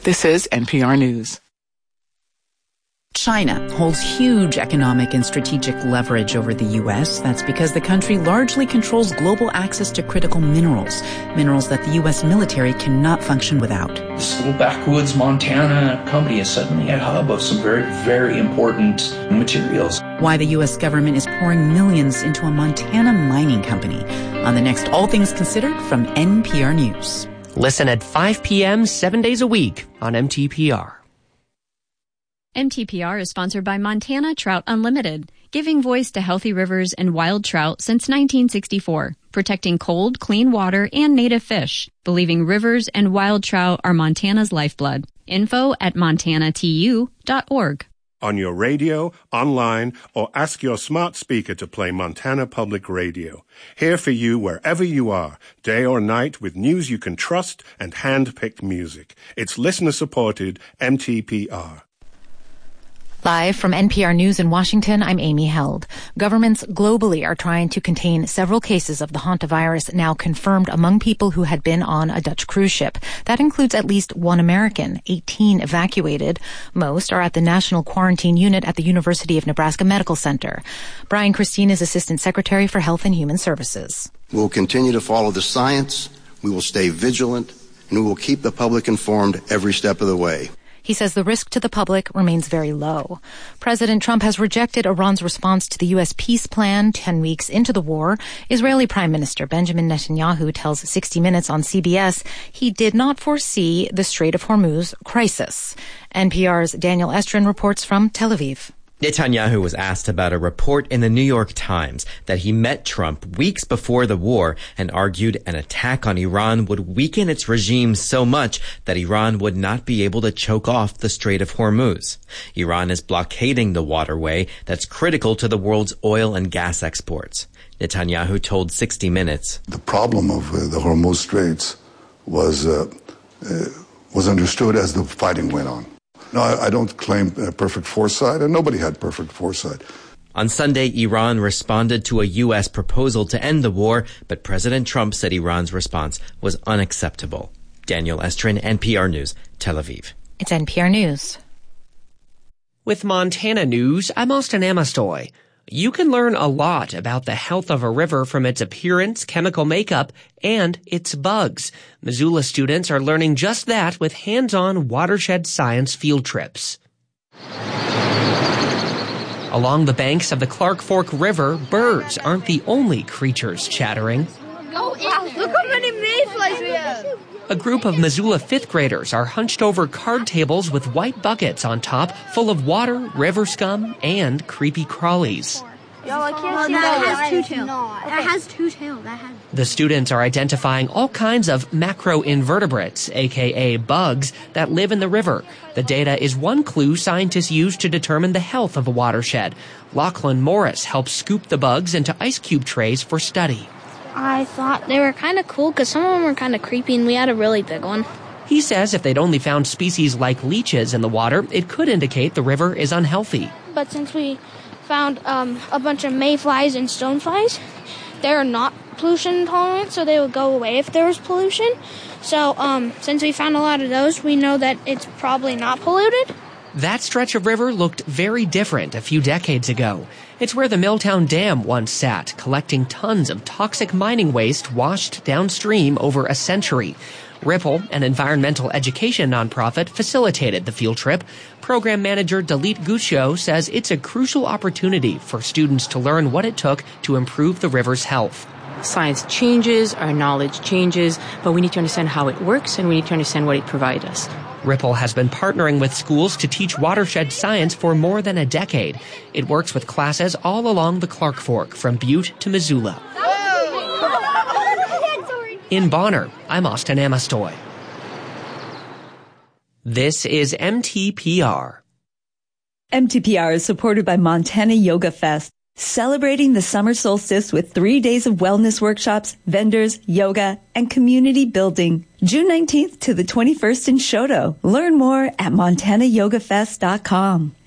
This is NPR News. China holds huge economic and strategic leverage over the U.S. That's because the country largely controls global access to critical minerals that the U.S. military cannot function without. This little backwoods Montana company is suddenly a hub of some very, very important materials. Why the U.S. government is pouring millions into a Montana mining company on the next All Things Considered from NPR News. Listen at 5 p.m. 7 days a week on MTPR. MTPR is sponsored by Montana Trout Unlimited, giving voice to healthy rivers and wild trout since 1964, protecting cold, clean water and native fish, believing rivers and wild trout are Montana's lifeblood. Info at montanatu.org. On your radio, online, or ask your smart speaker to play Montana Public Radio. Here for you wherever you are, day or night, with news you can trust and hand-picked music. It's listener-supported MTPR. Live from NPR News in Washington, I'm Amy Held. Governments globally are trying to contain several cases of the hantavirus now confirmed among people who had been on a Dutch cruise ship. That includes at least one American, 18 evacuated. Most are at the National Quarantine Unit at the University of Nebraska Medical Center. Brian Christine is Assistant Secretary for Health and Human Services. We'll continue to follow the science, we will stay vigilant, and we will keep the public informed every step of the way. He says the risk to the public remains very low. President Trump has rejected Iran's response to the U.S. peace plan 10 weeks into the war. Israeli Prime Minister Benjamin Netanyahu tells 60 Minutes on CBS he did not foresee the Strait of Hormuz crisis. NPR's Daniel Estrin reports from Tel Aviv. Netanyahu was asked about a report in the New York Times that he met Trump weeks before the war and argued an attack on Iran would weaken its regime so much that Iran would not be able to choke off the Strait of Hormuz. Iran is blockading the waterway that's critical to the world's oil and gas exports. Netanyahu told 60 Minutes. The problem of the Hormuz Straits was understood as the fighting went on. No, I don't claim perfect foresight, and nobody had perfect foresight. On Sunday, Iran responded to a U.S. proposal to end the war, but President Trump said Iran's response was unacceptable. Daniel Estrin, NPR News, Tel Aviv. It's NPR News. With Montana News, I'm Austin Amastoy. You can learn a lot about the health of a river from its appearance, chemical makeup, and its bugs. Missoula students are learning just that with hands-on watershed science field trips. Along the banks of the Clark Fork River, birds aren't the only creatures chattering. Oh, wow, look how many mayflies we have! A group of Missoula fifth graders are hunched over card tables with white buckets on top full of water, river scum, and creepy crawlies. Y'all, I can't see that. Has two tails. That has two tails. The students are identifying all kinds of macroinvertebrates, aka bugs, that live in the river. The data is one clue scientists use to determine the health of a watershed. Lachlan Morris helps scoop the bugs into ice cube trays for study. I thought they were kind of cool because some of them were kind of creepy, and we had a really big one. He says if they'd only found species like leeches in the water, it could indicate the river is unhealthy. But since we found a bunch of mayflies and stoneflies, they're not pollution tolerant, so they would go away if there was pollution. So since we found a lot of those, we know that it's probably not polluted. That stretch of river looked very different a few decades ago. It's where the Milltown Dam once sat, collecting tons of toxic mining waste washed downstream over a century. Ripple, an environmental education nonprofit, facilitated the field trip. Program manager Dalit Guccio says it's a crucial opportunity for students to learn what it took to improve the river's health. Science changes, our knowledge changes, but we need to understand how it works and we need to understand what it provides us. Ripple has been partnering with schools to teach watershed science for more than a decade. It works with classes all along the Clark Fork, from Butte to Missoula. In Bonner, I'm Austin Amastoy. This is MTPR. MTPR is supported by Montana Yoga Fest, celebrating the summer solstice with 3 days of wellness workshops, vendors, yoga, and community building. June 19th to the 21st in Shoto. Learn more at montanayogafest.com.